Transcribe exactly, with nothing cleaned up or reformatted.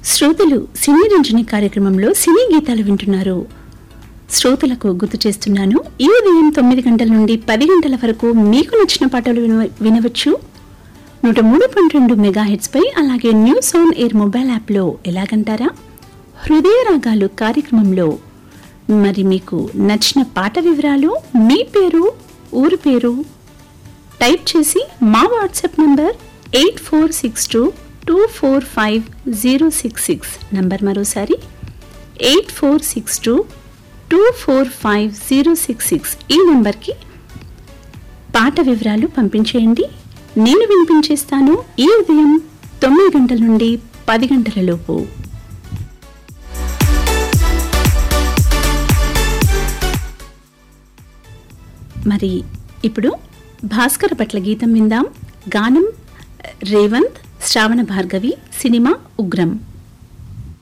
శ్రోతలు సినీ రంజని కార్యక్రమంలో సినీ గీతాలు వింటున్నారు. శ్రోతలకు గుర్తు చేస్తున్నాను, ఈ ఉదయం తొమ్మిది గంటల నుండి పది గంటల వరకు మీకు నచ్చిన పాటలు విన- వినవచ్చు నూట మూడు పాయింట్ రెండు మెగా హెడ్స్ పై. అలాగే న్యూస్ ఆన్ ఎయిర్ మొబైల్ యాప్లో ఎలాగంటారా, హృదయ రాగాలు కార్యక్రమంలో మరి మీకు నచ్చిన పాట వివరాలు, మీ పేరు, ఊరి పేరు టైప్ చేసి మా WhatsApp number eight four six two two four five zero six six number మరోసారి eight four six two two four five zero six six ఈ నంబర్కి పాట వివరాలు పంపించేయండి. నేను వినిపించేస్తాను ఈ ఉదయం తొమ్మిది గంటల నుండి పది గంటల లోపు. మరి ఇప్పుడు భాస్కర్ పట్ల గీతం విందాం. గానం రేవంత్, శ్రావణ భార్గవి, సినిమా ఉగ్రం.